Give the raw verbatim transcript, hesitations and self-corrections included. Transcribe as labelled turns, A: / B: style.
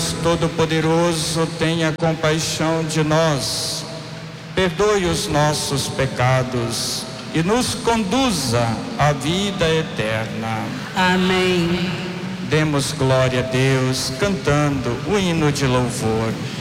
A: Deus Todo-Poderoso, tenha compaixão de nós, perdoe os nossos pecados e nos conduza à vida eterna.
B: Amém.
A: Demos glória a Deus, cantando o hino de louvor.